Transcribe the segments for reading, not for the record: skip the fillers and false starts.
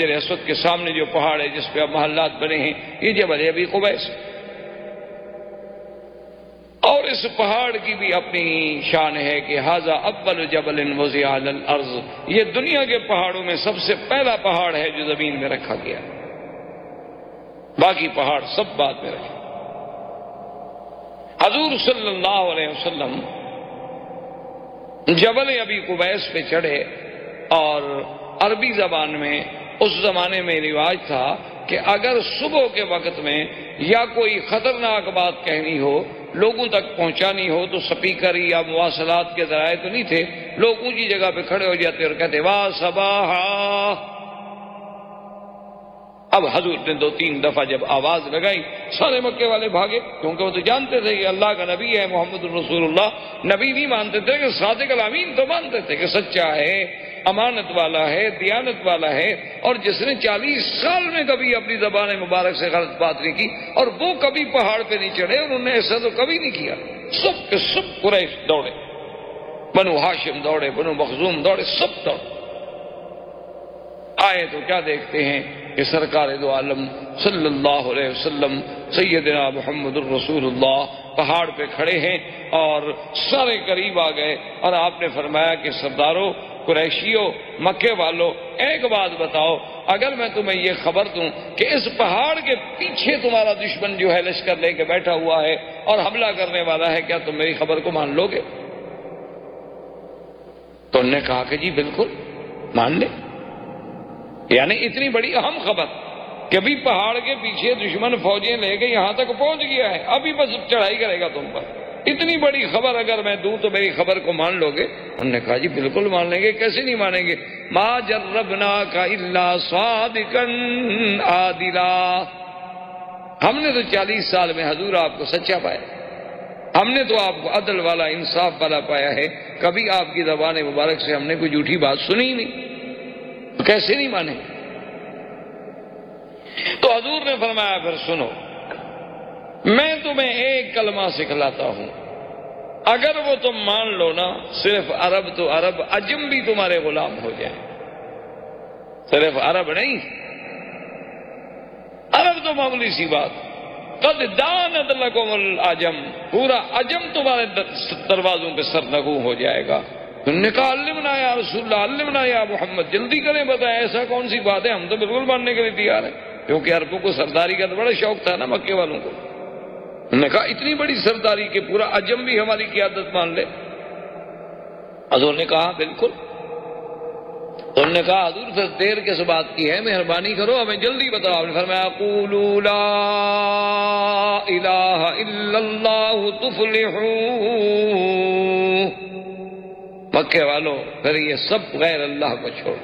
حجر اسود کے سامنے جو پہاڑ ہے جس پہ اب محلات بنے ہیں، یہ جبل ابی قبیس، اور اس پہاڑ کی بھی اپنی شان ہے کہ ھذا اول جبل وضع علی الارض، یہ دنیا کے پہاڑوں میں سب سے پہلا پہاڑ ہے جو زمین میں رکھا گیا، باقی پہاڑ سب بعد میں رکھے۔ حضور صلی اللہ علیہ وسلم جبل ابی قبیس پہ چڑھے، اور عربی زبان میں اس زمانے میں رواج تھا کہ اگر صبح کے وقت میں یا کوئی خطرناک بات کہنی ہو، لوگوں تک پہنچانی ہو، تو سپیکر یا مواصلات کے ذرائع تو نہیں تھے، لوگ اونچی جگہ پہ کھڑے ہو جاتے اور کہتے واہ صباحا۔ اب حضور نے 2-3 دفعہ جب آواز لگائی، سارے مکے والے بھاگے، کیونکہ وہ تو جانتے تھے کہ اللہ کا نبی ہے محمد الرسول اللہ۔ نبی نہیں مانتے تھے کہ صادق الامین تو مانتے تھے کہ سچا ہے، امانت والا ہے، دیانت والا ہے، اور جس نے 40 سال میں کبھی اپنی زبان مبارک سے غلط بات نہیں کی، اور وہ کبھی پہاڑ پہ نہیں چڑھے، اور انہوں نے ایسا تو کبھی نہیں کیا۔ سب کے سب قریش دوڑے، بنو ہاشم دوڑے، بنو مخزوم دوڑے، سب دوڑے۔ آئے تو کیا دیکھتے ہیں کہ سرکار دو عالم صلی اللہ علیہ وسلم سیدنا محمد الرسول اللہ پہاڑ پہ کھڑے ہیں، اور سارے قریب آ گئے، اور آپ نے فرمایا کہ سرداروں، قریشیوں، مکے والوں، ایک بات بتاؤ، اگر میں تمہیں یہ خبر دوں کہ اس پہاڑ کے پیچھے تمہارا دشمن جو ہے لشکر لے کے بیٹھا ہوا ہے اور حملہ کرنے والا ہے، کیا تم میری خبر کو مان لو گے؟ تو انہوں نے کہا کہ جی بالکل مان لیں۔ یعنی اتنی بڑی اہم خبر کہ ابھی پہاڑ کے پیچھے دشمن فوجیں لے کے یہاں تک پہنچ گیا ہے، ابھی بس چڑھائی کرے گا تم پر، اتنی بڑی خبر اگر میں دوں تو میری خبر کو مان لو گے؟ انہوں نے کہا جی بالکل مان لیں گے، کیسے نہیں مانیں گے؟ ما جربناک الا صادقا عادلا، ہم نے تو 40 سال میں حضور آپ کو سچا پایا، ہم نے تو آپ کو عدل والا، انصاف والا پایا ہے، کبھی آپ کی زبان مبارک سے ہم نے کوئی جھوٹی بات سنی ہی نہیں، تو کیسے نہیں مانے؟ تو حضور نے فرمایا پھر سنو، میں تمہیں ایک کلمہ سکھلاتا ہوں، اگر وہ تم مان لو نا، صرف عرب تو عرب، عجم بھی تمہارے غلام ہو جائیں، صرف عرب نہیں، عرب تو معمولی سی بات، قد دانت لکم العجم، پورا عجم تمہارے دروازوں پہ سرنگوں ہو جائے گا۔ انہوں نے کہا علمنا یا رسول اللہ، علمنا یا محمد، جلدی کریں بتائیں ایسا کون سی بات ہے، ہم تو بالکل ماننے کے لیے تیار ہیں، کیونکہ عربوں کو سرداری کا تو بڑا شوق تھا نا مکے والوں کو۔ انہوں نے کہا اتنی بڑی سرداری کہ پورا عجم بھی ہماری قیادت مان لے؟ حضور نے کہا بالکل۔ انہوں نے کہا حضور پھر دیر کس بات کی ہے، مہربانی کرو ہمیں جلدی بتاؤ۔ آپ نے فرمایا قولوا لا الہ الا اللہ تفلحوا، مکے والوں پھر یہ سب غیر اللہ کو چھوڑ،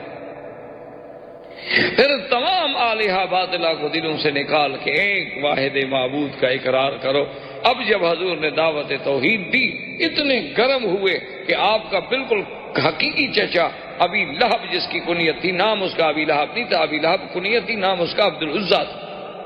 پھر تمام آلہہ باطلہ کو دلوں سے نکال کے ایک واحد معبود کا اقرار کرو۔ اب جب حضور نے دعوت توحید دی، اتنے گرم ہوئے کہ آپ کا بالکل حقیقی چچا ابی لہب، جس کی کنیت تھی، نام اس کا ابی لہب نہیں تھا، ابی لہب کنیت تھی، نام اس کا عبد العزیٰ تھا،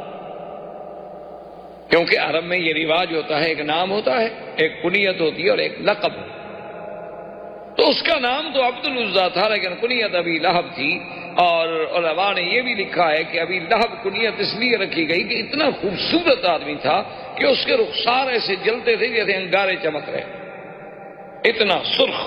کیونکہ عرب میں یہ رواج ہوتا ہے، ایک نام ہوتا ہے، ایک کنیت ہوتی ہے اور ایک لقب، تو اس کا نام تو عبد العزیٰ تھا لیکن کنیت ابی لہب تھی۔ اور علماء نے یہ بھی لکھا ہے کہ ابی لہب کنیت اس لیے رکھی گئی کہ اتنا خوبصورت آدمی تھا کہ اس کے رخسار ایسے جلتے تھے جیسے انگارے چمک رہے، اتنا سرخ۔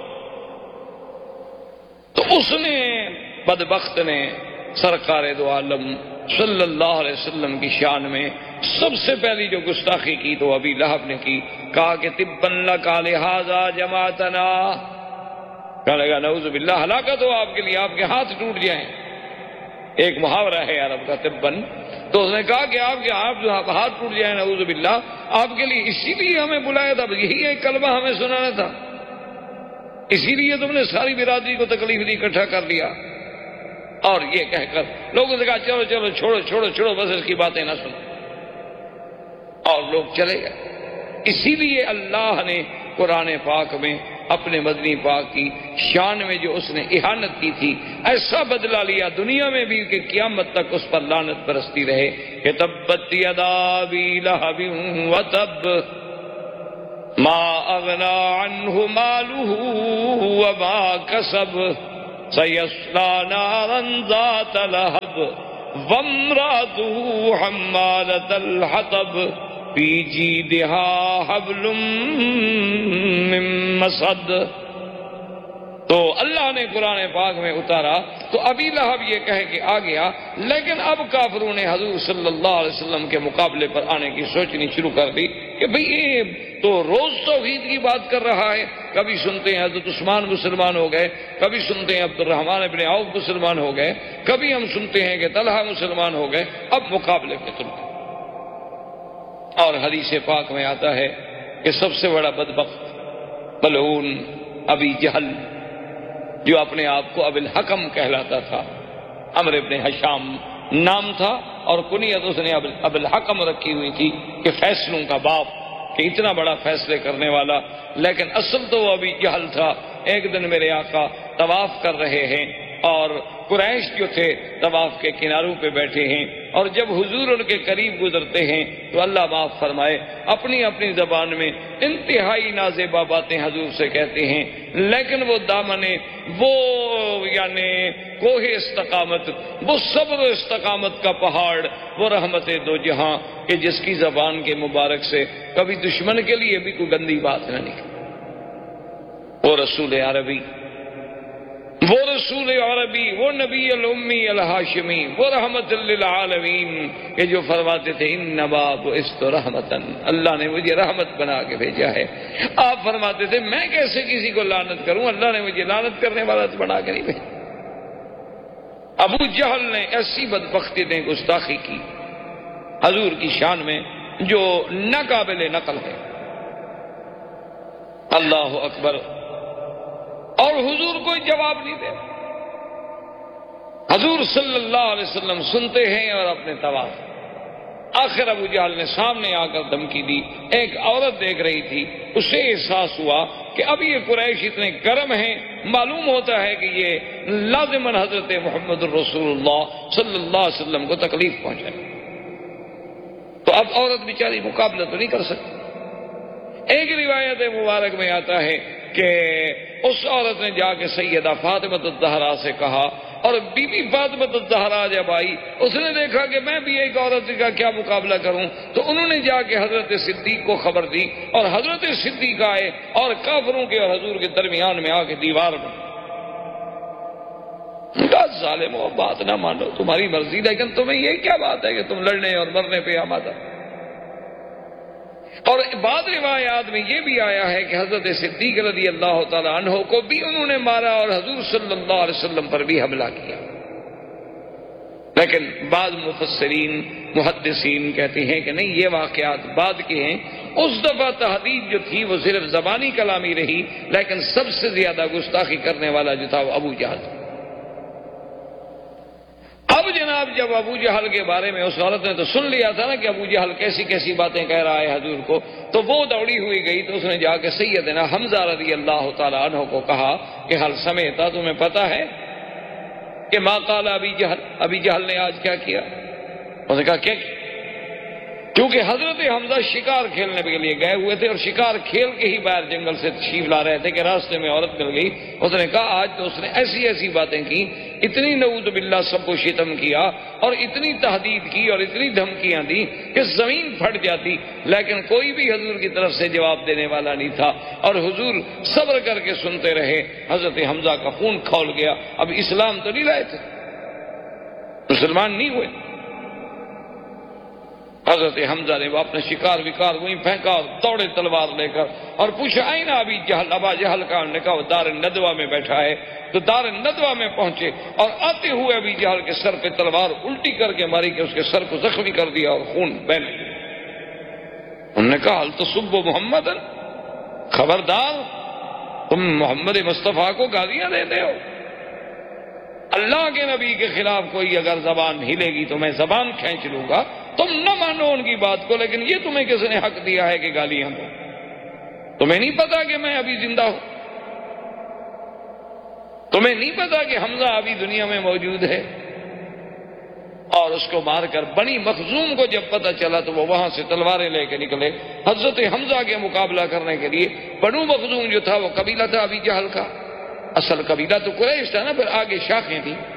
تو اس نے بدبخت نے سرکار دو عالم صلی اللہ علیہ وسلم کی شان میں سب سے پہلی جو گستاخی کی تو ابی لہب نے کی، کہا کہ تبا لک لہذا جماعتنا، کہنے لگا نعوذ باللہ، ہلاکت ہو آپ کے لیے، آپ کے ہاتھ ٹوٹ جائیں۔ ایک محاورہ ہے عرب کا تبن، تو اس نے کہا کہ آپ کے ہاتھ ٹوٹ جائیں، نعوذ باللہ، آپ کے لیے اسی لیے ہمیں بلایا تھا، یہی ایک کلمہ ہمیں سنانا تھا، اسی لیے تم نے ساری برادری کو تکلیف دی، اکٹھا کر لیا۔ اور یہ کہہ کر لوگوں سے کہا چلو چلو چھوڑو چھوڑو چھوڑو، بس اس کی باتیں نہ سنو، اور لوگ چلے گئے۔ اسی لیے اللہ نے قرآن پاک میں اپنے مدنی پاک کی شان میں جو اس نے اہانت کی تھی، ایسا بدلہ لیا دنیا میں بھی کہ قیامت تک اس پر لعنت برستی رہے کہ تبت یدا ابی لہب وتب ما اغنی عنہ مالہ وما کسب سَيَصْلَىٰ نَارًا ذَاتَ لَهَبٍ وَامْرَأَتُهُ حَمَّالَةَ الْحَطَبِ فِي جِيدِهَا حَبْلٌ مِّن مَّسَدٍ۔ تو اللہ نے قرآن پاک میں اتارا تو ابی لہب یہ کہہ کے آ گیا، لیکن اب کافروں نے حضور صلی اللہ علیہ وسلم کے مقابلے پر آنے کی سوچنی شروع کر دی کہ بھئی یہ تو روز توحید کی بات کر رہا ہے، کبھی سنتے ہیں حضرت عثمان مسلمان ہو گئے، کبھی سنتے ہیں عبد الرحمن ابن عوف مسلمان ہو گئے، کبھی ہم سنتے ہیں کہ طلحہ مسلمان ہو گئے، اب مقابلے پہ تم۔ اور حدیث پاک میں آتا ہے کہ سب سے بڑا بدبخت ملعون ابی جہل، جو اپنے آپ کو ابی الحکم کہلاتا تھا، عمرو ابن حشام نام تھا اور کنیت اس نے ابی الحکم رکھی ہوئی تھی کہ فیصلوں کا باپ، کہ اتنا بڑا فیصلے کرنے والا، لیکن اصل تو وہ ابی جہل تھا۔ ایک دن میرے آقا طواف کر رہے ہیں اور قریش جو تھے طواف کے کناروں پہ بیٹھے ہیں، اور جب حضور ان کے قریب گزرتے ہیں تو اللہ معاف فرمائے اپنی اپنی زبان میں انتہائی نازیبا باتیں حضور سے کہتے ہیں، لیکن وہ دامنے، وہ یعنی کوہ استقامت، وہ صبر و استقامت کا پہاڑ، وہ رحمت دو جہاں کہ جس کی زبان کے مبارک سے کبھی دشمن کے لیے بھی کوئی گندی بات نہ نکلی۔ وہ رسول عربی، وہ رسول عربی، وہ نبی الامی الہاشمی، وہ رحمت للعالمین کہ جو فرماتے تھے انما بعثت رحمتن، اللہ نے مجھے رحمت بنا کے بھیجا ہے۔ آپ فرماتے تھے میں کیسے کسی کو لعنت کروں، اللہ نے مجھے لعنت کرنے والا بنا کے نہیں بھیجا۔ ابو جہل نے ایسی بدبختی نے گستاخی کی حضور کی شان میں جو ناقابل نقل ہے۔ اللہ اکبر۔ اور حضور کوئی جواب نہیں دے، حضور صلی اللہ علیہ وسلم سنتے ہیں اور اپنے طواف۔ آخر ابو جہل نے سامنے آ کر دھمکی دی، ایک عورت دیکھ رہی تھی، اسے احساس ہوا کہ اب یہ قریش اتنے گرم ہیں، معلوم ہوتا ہے کہ یہ لازماً حضرت محمد الرسول اللہ صلی اللہ علیہ وسلم کو تکلیف پہنچائے، تو اب عورت بیچاری مقابلہ تو نہیں کر سکتی۔ ایک روایت مبارک میں آتا ہے کہ اس عورت نے جا کے سیدہ فاطمہ الزہرا سے کہا، اور بی بی فاطمہ الزہرا جب آئی اس نے دیکھا کہ میں بھی ایک عورت کا کیا مقابلہ کروں، تو انہوں نے جا کے حضرت صدیق کو خبر دی، اور حضرت صدیق آئے اور کافروں کے اور حضور کے درمیان میں آ کے دیوار میں ظالمو بات نہ مانو، تمہاری مرضی، لیکن تمہیں یہ کیا بات ہے کہ تم لڑنے اور مرنے پہ آمادہ۔ اور بعض روایات میں یہ بھی آیا ہے کہ حضرت صدیق رضی اللہ تعالی عنہ کو بھی انہوں نے مارا اور حضور صلی اللہ علیہ وسلم پر بھی حملہ کیا، لیکن بعض مفسرین محدثین کہتے ہیں کہ نہیں، یہ واقعات بعد کے ہیں۔ اس دفعہ تحدید جو تھی وہ صرف زبانی کلامی رہی، لیکن سب سے زیادہ گستاخی کرنے والا جو تھا وہ ابو جہل۔ اب جناب جب ابو جہل کے بارے میں اس عورت نے تو سن لیا تھا نا کہ ابو جہل کیسی کیسی باتیں کہہ رہا ہے حضور کو، تو وہ دوڑی ہوئی گئی، تو اس نے جا کے سیدنا حمزہ رضی اللہ تعالی عنہ کو کہا کہ حل سمیتا، تمہیں پتا ہے کہ ما قال ابی جہل نے آج کیا کیا؟ اس نے کہا کیا؟ کیونکہ حضرت حمزہ شکار کھیلنے کے لیے گئے ہوئے تھے اور شکار کھیل کے ہی باہر جنگل سے تشریف لا رہے تھے کہ راستے میں عورت مل گئی۔ اس نے کہا آج تو اس نے ایسی ایسی باتیں کی، اتنی نعوذ باللہ سب کو شتم کیا اور اتنی تحدید کی اور اتنی دھمکیاں دی کہ زمین پھٹ جاتی، لیکن کوئی بھی حضور کی طرف سے جواب دینے والا نہیں تھا، اور حضور صبر کر کے سنتے رہے۔ حضرت حمزہ کا خون کھول گیا، اب اسلام تو نہیں لائے تھے، مسلمان نہیں ہوئے۔ حضرت حمزہ نے وہ اپنا شکار وکار وہیں پھینکا اور دوڑے تلوار لے کر اور پوچھا آئین ابی جہل، ابا جہل کا؟ انہوں نے کہا وہ دار الندوہ میں بیٹھا ہے۔ تو دار الندوہ میں پہنچے اور آتے ہوئے ابی جہل کے سر پہ تلوار الٹی کر کے ماری کہ اس کے سر کو زخمی کر دیا اور خون بہنے لگا۔ انہوں نے کہا حل تسب محمد، خبردار تم محمد مصطفیٰ کو گالیاں دیتے ہو، اللہ کے نبی کے خلاف کوئی اگر زبان ہلے گی تو میں زبان کھینچ لوں گا۔ تم نہ مانو ان کی بات کو، لیکن یہ تمہیں کس نے حق دیا ہے کہ گالیاں دو؟ تمہیں نہیں پتا کہ میں ابھی زندہ ہوں؟ تمہیں نہیں پتا کہ حمزہ ابھی دنیا میں موجود ہے؟ اور اس کو مار کر بنی مخزوم کو جب پتہ چلا تو وہ وہاں سے تلواریں لے کے نکلے حضرت حمزہ کے مقابلہ کرنے کے لیے۔ بنو مخزوم جو تھا وہ قبیلہ تھا ابی جہل کا، اصل قبیلہ تو قریش تھا نا، پھر آگے شاخیں تھیں.